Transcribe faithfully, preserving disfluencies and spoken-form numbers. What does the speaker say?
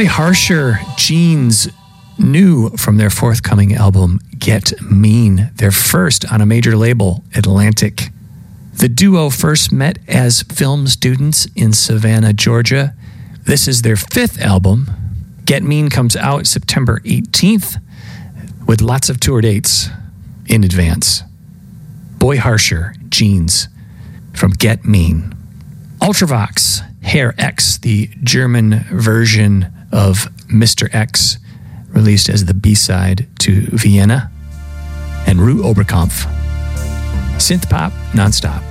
Boy Harsher Jeans, new from their forthcoming album, Get Mean, their first on a major label, Atlantic. The duo first met as film students in Savannah, Georgia. This is their fifth album. Get Mean comes out September eighteenth with lots of tour dates in advance. Boy Harsher Jeans from Get Mean. Ultravox, Hair X, the German version of Mister X, released as the B-side to Vienna. And Rue Oberkampf, synth pop nonstop.